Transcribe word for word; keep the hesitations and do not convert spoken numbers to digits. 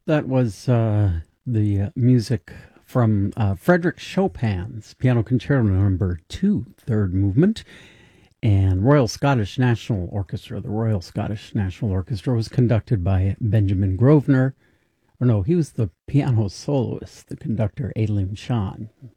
That was uh, the uh, music from uh, Frederick Chopin's Piano Concerto Number Two, third movement, and Royal Scottish National Orchestra. The Royal Scottish National Orchestra was conducted by Benjamin Grosvenor. Or no, he was the piano soloist, the conductor Aileen Shawn.